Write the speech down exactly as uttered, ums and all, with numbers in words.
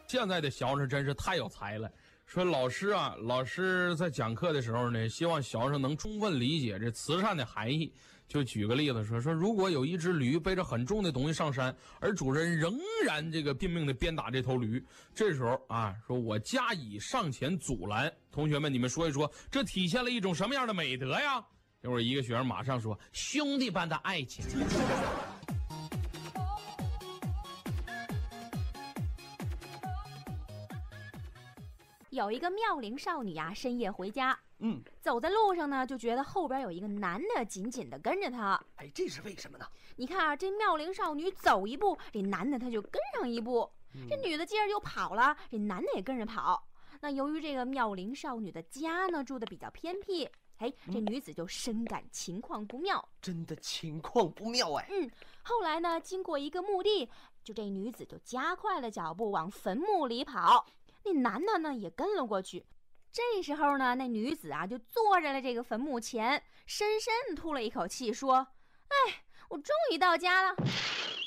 现在的学生真是太有才了。说老师啊，老师在讲课的时候呢，希望学生能充分理解这慈善的含义。就举个例子说，说如果有一只驴背着很重的东西上山，而主人仍然这个拼命的鞭打这头驴，这时候啊，说我加以上前阻拦。同学们，你们说一说，这体现了一种什么样的美德呀？这会儿一个学生马上说：兄弟般的爱情。 有一个妙龄少女啊，深夜回家， 嗯， 走在路上呢，就觉得后边有一个男的紧紧的跟着她。 哎，这是为什么呢？ 你看啊，这妙龄少女走一步，这男的他就跟上一步， 嗯、 这女的接着就跑了，这男的也跟着跑。那由于这个妙龄少女的家呢住的比较偏僻，哎，这女子就深感情况不妙， 真的情况不妙哎。 嗯，后来呢，经过一个墓地，就这女子就加快了脚步往坟墓里跑。那男的呢也跟了过去，这时候呢，那女子啊就坐在了这个坟墓前，深深吐了一口气，说：“哎，我终于到家了。”